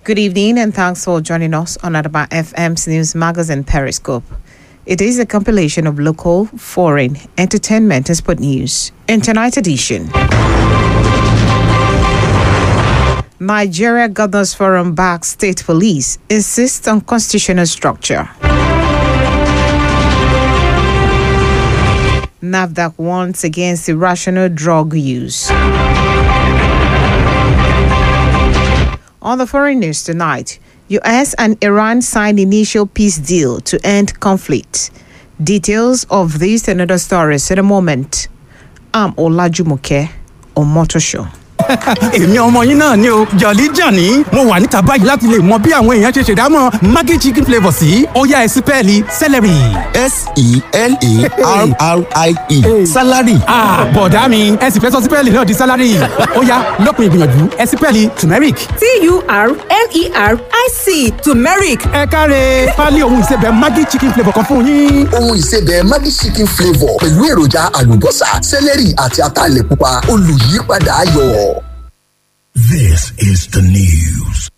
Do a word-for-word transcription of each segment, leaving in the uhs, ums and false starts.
Good evening and thanks for joining us on Adaba F M's News Magazine Periscope. It is a compilation of local, foreign, entertainment and sport news. In tonight's edition, Nigeria Governors Forum backs state police, insists on constitutional structure. NAFDAC warns against irrational drug use. On the foreign news tonight, U S and Iran signed initial peace deal to end conflict. Details of these and other stories in a moment. I'm Olajumoke on Motor Show. èmi ọmọ yín náà ni o Jolly Johnny mo wà níta báyìí láti lè mọ bí àwọn èèyàn ṣe ṣèdámọ̀ Maggi chicken flavour sí ó yá ẹ sí pẹ́ẹ́lí celery. S E L A R R I E salary. ah bọ̀dá mi ẹ sì fẹ́ sọ sí pẹ́ẹ́lì náà di salary ó yá lópin ìgbìyànjú ẹ sí pẹ́ẹ́lì turmeric. T U R M E R I C turmeric. ẹ káre pálí ohun ìsebẹ̀ Maggi chicken flavour kan fún yín. ohun ìsebẹ̀ Maggi chicken flavour pẹ̀lú èròjà àlùbọ́sà celery àti ataalẹ̀ pupa olùyípadà ayọ̀. This is the news.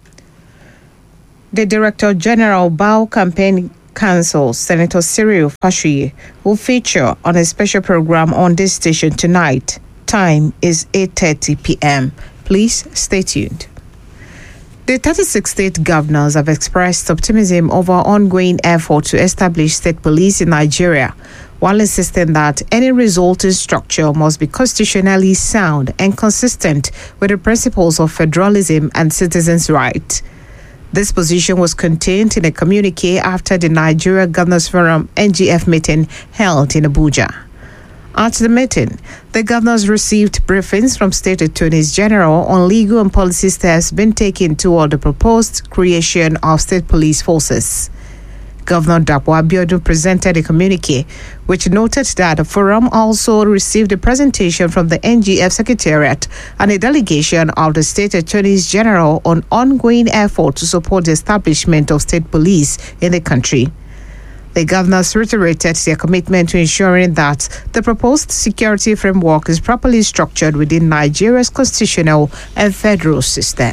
The Director General B A U Campaign Council, Senator Cyril Fashuye, will feature on a special program on this station tonight. Time is eight thirty p.m. Please stay tuned. The thirty-six state governors have expressed optimism over ongoing effort to establish state police in Nigeria, while insisting that any resulting structure must be constitutionally sound and consistent with the principles of federalism and citizens' rights. This position was contained in a communique after the Nigeria Governors Forum N G F meeting held in Abuja. At the meeting, the governors received briefings from state attorneys general on legal and policy steps being taken toward the proposed creation of state police forces. Governor Dapo Abiodun presented a communique which noted that the forum also received a presentation from the N G F Secretariat and a delegation of the State Attorneys General on ongoing effort to support the establishment of state police in the country. The governors reiterated their commitment to ensuring that the proposed security framework is properly structured within Nigeria's constitutional and federal system.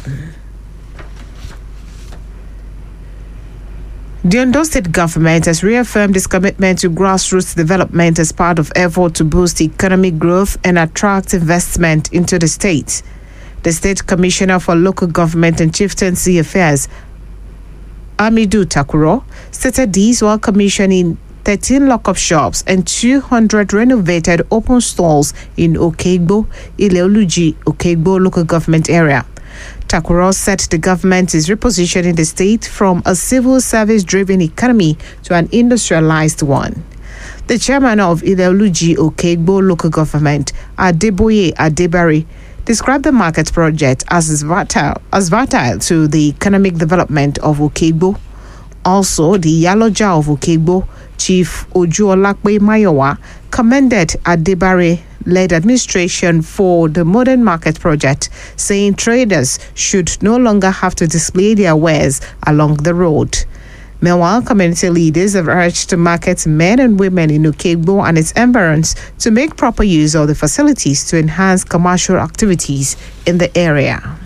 The Ondo State government has reaffirmed its commitment to grassroots development as part of effort to boost economic growth and attract investment into the state. The State Commissioner for Local Government and Chieftaincy Affairs, Amidu Takuro, stated these while commissioning thirteen lock-up shops and two hundred renovated open stalls in Okegbo, Ileoluji, Okegbo local government area. Takuro said the government is repositioning the state from a civil service-driven economy to an industrialized one. The chairman of Ileoluji Okegbo local government, Adeboye Adebari, described the market project as vital, as vital to the economic development of Okegbo. Also, the Yaloja of Okegbo, Chief Ojuolakpe Mayowa, commended Adebare-led administration for the modern market project, saying traders should no longer have to display their wares along the road. Meanwhile, community leaders have urged to market men and women in Okegbo and its environs to make proper use of the facilities to enhance commercial activities in the area.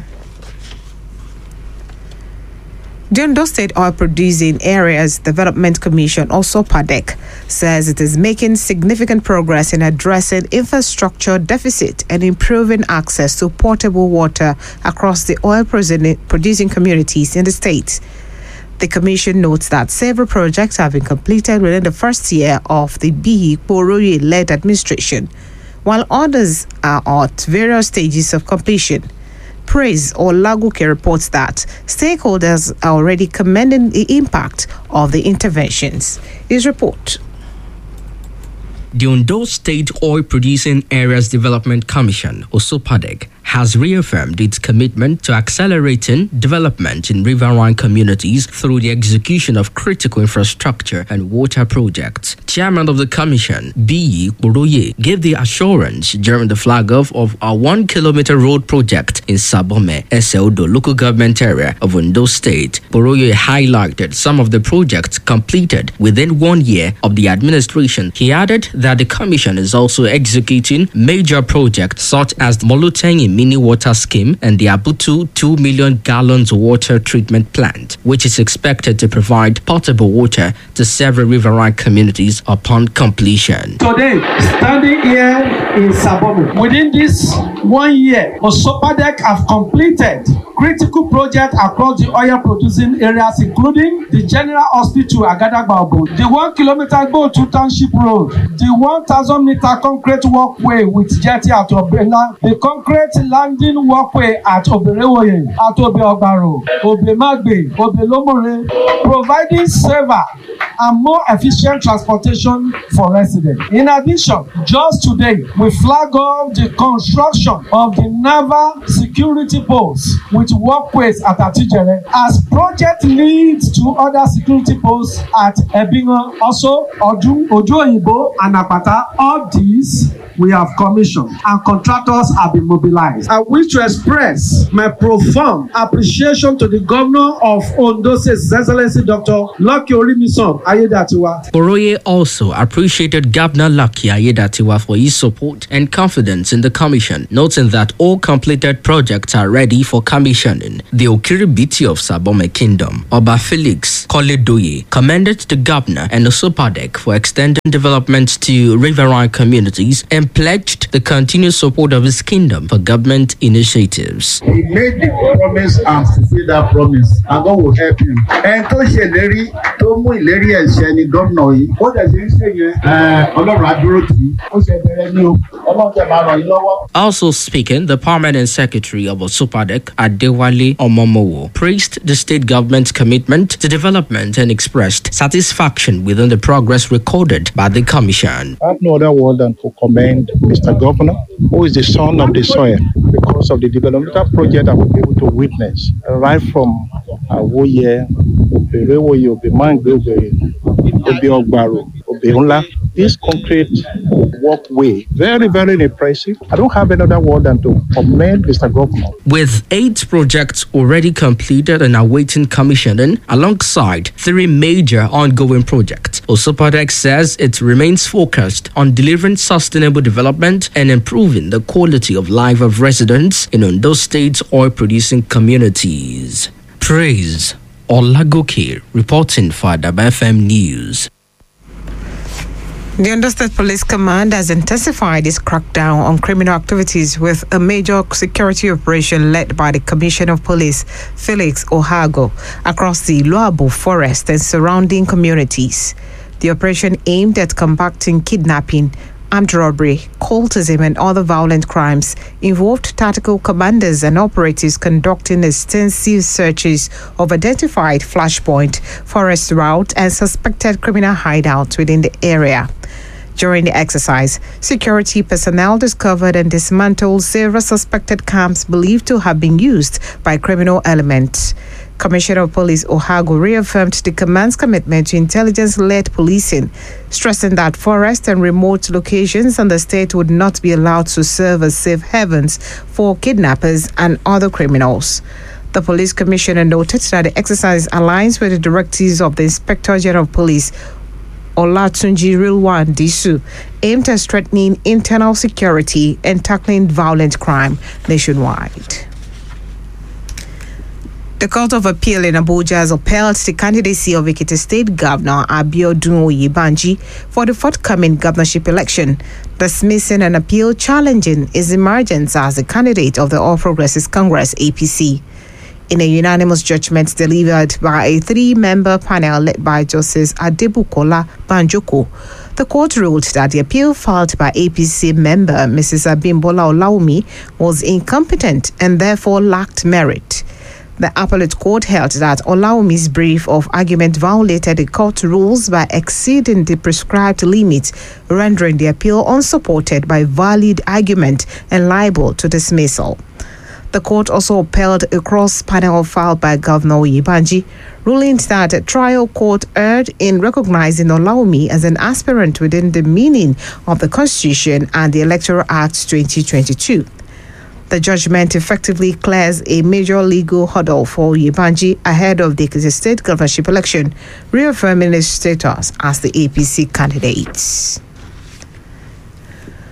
The Ondo State Oil Producing Areas Development Commission, also PADEC, says it is making significant progress in addressing infrastructure deficit and improving access to potable water across the oil producing communities in the state. The commission notes that several projects have been completed within the first year of the B I Boroye-led administration, while others are at various stages of completion. Praise Olaguke reports that stakeholders are already commending the impact of the interventions. His report. The Ondo State Oil Producing Areas Development Commission, also PADEC, has reaffirmed its commitment to accelerating development in riverine communities through the execution of critical infrastructure and water projects. Chairman of the Commission, B I Boroye, gave the assurance during the flag-off of a one-kilometer road project in Sabome, Eseodo local government area of Ondo State. Boroye highlighted some of the projects completed within one year of the administration. He added that the Commission is also executing major projects such as the Molutengi mini water scheme and the Abutu two million gallons water treatment plant, which is expected to provide potable water to several riverine communities upon completion. Today, standing here in Sabome, within this one year, Osopadec have completed critical projects across the oil producing areas, including the General Hospital Agadagba, the one kilometer go to Township Road, the one thousand meter concrete walkway with jetty at Obela, the concrete landing walkway at Oberewoye, at Obeobaro, Obemagbe, Obelomore, providing safer and more efficient transportation for residents. In addition, just today, we flag off the construction of the naval security posts with walkways at Atijere as project leads to other security posts at Ebinga, also Odu, Ojoyibo, and Apata. All these we have commissioned and contractors have been mobilized. I wish to express my profound appreciation to the governor of Ondo State, His Excellency Doctor Lucky Orimisan Ayedatiwa. Oroye also appreciated Governor Lucky Ayedatiwa for his support and confidence in the commission, noting that all completed projects are ready for commissioning. The Okiribiti of Sabome Kingdom, Oba Felix Koledoye, commended the governor and the Osopadec for extending development to riverine communities and pledged the continued support of his kingdom for government initiatives. He made the promise and fulfilled that promise, and God will help him. And to ṣèlérí tó mú ìlérí ẹ̀ ṣẹ ni gómìnà yìí. Ó dẹ̀ ṣe ń ṣe yẹn Ọlọ́run á dúró tì í. Ó ṣe bẹ̀rẹ̀ ní o. Ọlọ́run tẹ̀ máa ràn yín lọ́wọ́. Also speaking, the permanent secretary of Osopadec, Adewale Omomowo, praised the state government's commitment to development and expressed satisfaction within the progress recorded by the commission. I have no other word than to commend Mister Governor, who is the son of the soil, because of the developmental project that we'll be able to witness right from Awoye, Oberewoye, Obemangbe, Obeogbaro, Obeunla. This concrete walkway, very, very impressive. I don't have another word than to commend Mister Governor. With eight projects already completed and awaiting commissioning, alongside three major ongoing projects, Osopadec says it remains focused on delivering sustainable development and improving the quality of life of residents in Ondo State's oil-producing communities. Praise Olagoke, reporting for Adaba F M News. The Ondo State Police Command has intensified its crackdown on criminal activities with a major security operation led by the Commissioner of Police, Felix Ohago, across the Luabo Forest and surrounding communities. The operation aimed at combating kidnapping, armed robbery, cultism, and other violent crimes involved tactical commanders and operatives conducting extensive searches of identified flashpoint, forest route, and suspected criminal hideouts within the area. During the exercise, security personnel discovered and dismantled several suspected camps believed to have been used by criminal elements. Commissioner of Police Ohago reaffirmed the command's commitment to intelligence-led policing, stressing that forest and remote locations in the state would not be allowed to serve as safe havens for kidnappers and other criminals. The police commissioner noted that the exercise aligns with the directives of the Inspector General of Police, Olatunji Rilwan Disu, aimed at strengthening internal security and tackling violent crime nationwide. The Court of Appeal in Abuja has upheld the candidacy of Ekiti State Governor Abiodun Oyebanji for the forthcoming governorship election, dismissing an appeal challenging his emergence as a candidate of the All Progressives Congress A P C. In a unanimous judgment delivered by a three-member panel led by Justice Adebukola Banjoko, the court ruled that the appeal filed by A P C member Missus Abimbola Olaomi was incompetent and therefore lacked merit. The appellate court held that Olaomi's brief of argument violated the court rules by exceeding the prescribed limit, rendering the appeal unsupported by valid argument and liable to dismissal. The court also upheld a cross-panel filed by Governor Oyebanji, ruling that the trial court erred in recognizing Olaomi as an aspirant within the meaning of the Constitution and the Electoral Act twenty twenty-two. The judgment effectively clears a major legal hurdle for Oyebanji ahead of the Ekiti State governorship election, reaffirming his status as the A P C candidate.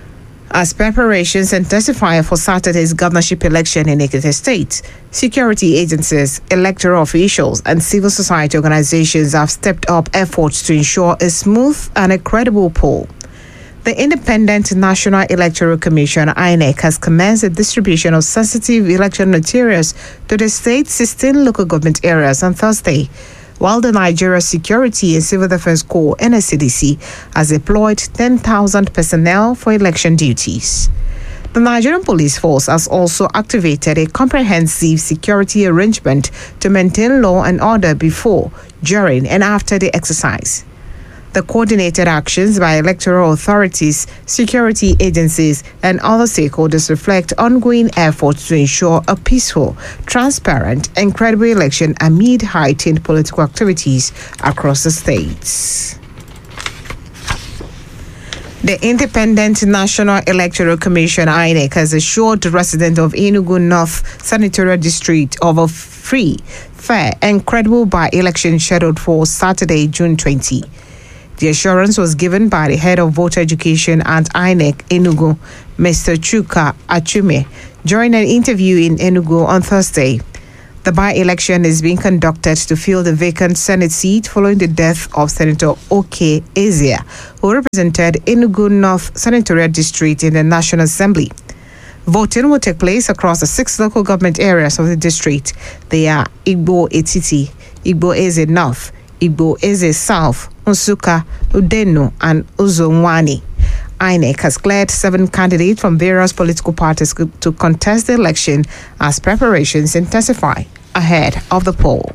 As preparations intensify for Saturday's governorship election in Ekiti State, security agencies, electoral officials, and civil society organizations have stepped up efforts to ensure a smooth and a credible poll. The Independent National Electoral Commission, I N E C, has commenced the distribution of sensitive election materials to the state's sixteen local government areas on Thursday, while the Nigeria Security and Civil Defense Corps, N S C D C, has deployed ten thousand personnel for election duties. The Nigerian Police Force has also activated a comprehensive security arrangement to maintain law and order before, during, and after the exercise. The coordinated actions by electoral authorities, security agencies, and other stakeholders reflect ongoing efforts to ensure a peaceful, transparent, and credible election amid heightened political activities across the states. The Independent National Electoral Commission, I N E C, has assured the residents of Enugu North Senatorial District of a free, fair, and credible by-election scheduled for Saturday, June twentieth. The assurance was given by the head of voter education at I N E C Enugu, Mister Chuka Achume, during an interview in Enugu on Thursday. The by-election is being conducted to fill the vacant Senate seat following the death of Senator Oke Ezia, who represented Enugu North Senatorial District in the National Assembly. Voting will take place across the six local government areas of the district. They are Igbo Etiti, Igbo Eze North, Igbo Eze South, Nsukka, Udenu, and Uzonwani. I N E C has cleared seven candidates from various political parties to contest the election as preparations intensify ahead of the poll.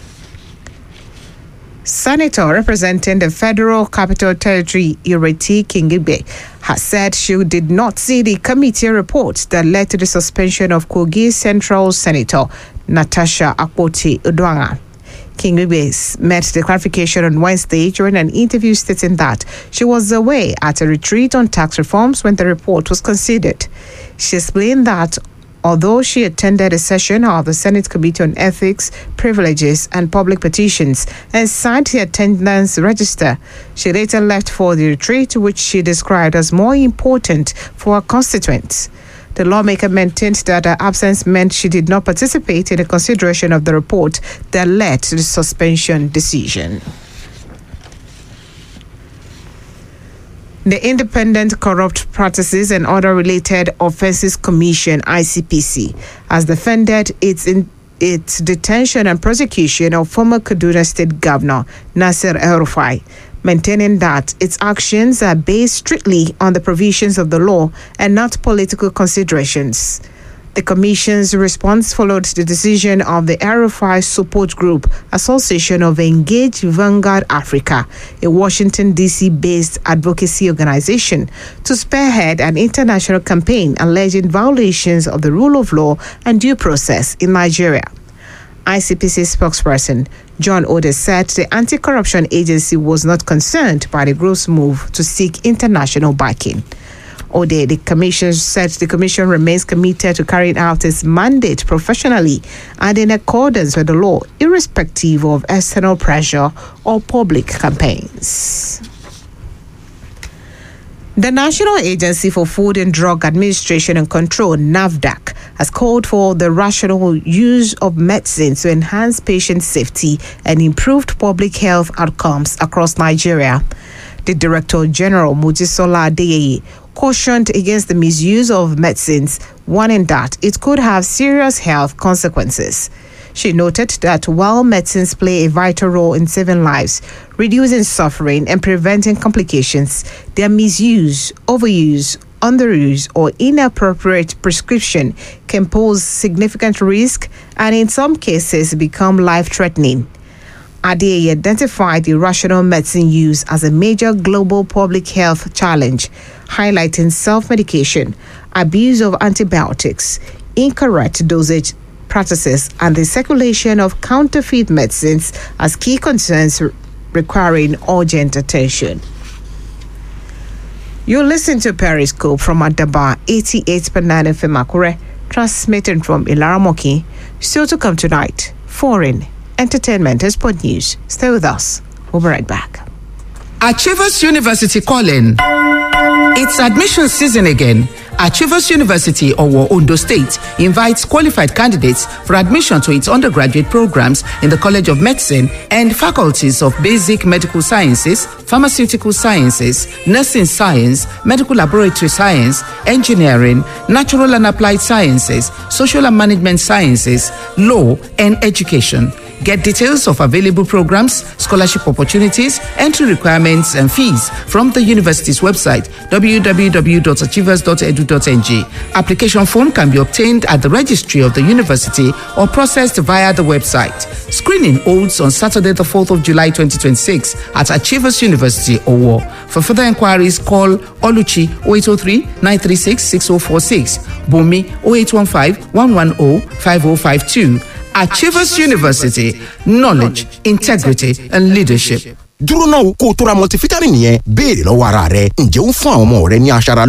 Senator representing the Federal Capital Territory, Ireti Kingibe, has said she did not see the committee report that led to the suspension of Kogi Central Senator Natasha Akpoti-Uduaghan. Kingibe met the clarification on Wednesday during an interview stating that she was away at a retreat on tax reforms when the report was considered. She explained that although she attended a session of the Senate Committee on Ethics, Privileges, and Public Petitions and signed the attendance register, she later left for the retreat, which she described as more important for her constituents. The lawmaker maintained that her absence meant she did not participate in the consideration of the report that led to the suspension decision. The Independent Corrupt Practices and Other Related Offences Commission, I C P C, has defended its in, its detention and prosecution of former Kaduna State Governor Nasir El-Rufai, maintaining that its actions are based strictly on the provisions of the law and not political considerations. The Commission's response followed the decision of the El-Rufai Support Group Association of Engage Vanguard Africa, a Washington, D C-based advocacy organization, to spearhead an international campaign alleging violations of the rule of law and due process in Nigeria. I C P C spokesperson John Ode said the anti-corruption agency was not concerned by the group's move to seek international backing. Ode, the commission said the commission remains committed to carrying out its mandate professionally and in accordance with the law, irrespective of external pressure or public campaigns. The National Agency for Food and Drug Administration and Control, NAFDAC, has called for the rational use of medicines to enhance patient safety and improved public health outcomes across Nigeria. The Director General, Mojisola Adeyeye, cautioned against the misuse of medicines, warning that it could have serious health consequences. She noted that while medicines play a vital role in saving lives, reducing suffering, and preventing complications, their misuse, overuse, underuse, or inappropriate prescription can pose significant risk and in some cases become life-threatening. Adeyeye identified the irrational medicine use as a major global public health challenge, highlighting self-medication, abuse of antibiotics, incorrect dosage practices, and the circulation of counterfeit medicines as key concerns requiring urgent attention. You listen to Periscope from Adaba eighty-eight point nine F M Akure, transmitting from Ilaramoki. Still to come tonight, foreign, entertainment, and sport news. Stay with us. We'll be right back. Achievers University calling. It's admission season again. Achievers University, Owo, Ondo State, invites qualified candidates for admission to its undergraduate programs in the College of Medicine and faculties of Basic Medical Sciences, Pharmaceutical Sciences, Nursing Science, Medical Laboratory Science, Engineering, Natural and Applied Sciences, Social and Management Sciences, Law, and Education. Get details of available programs, scholarship opportunities, entry requirements, and fees from the university's website, w w w dot achievers dot e d u dot n g. Application form can be obtained at the registry of the university or processed via the website. Screening holds on Saturday, the fourth of July, twenty twenty-six at Achievers University, Owo. For further inquiries, call Oluchi oh eight oh three, nine three six, six oh four six, Bumi oh eight one five, one one oh, five oh five two. Achievers University, knowledge, integrity, and leadership. Dúró náà kó o tó ra multivitamin yẹn béèrè lọ́wọ́ ara rẹ ǹjẹ́ ó ń fún àwọn ọmọ rẹ ní aṣara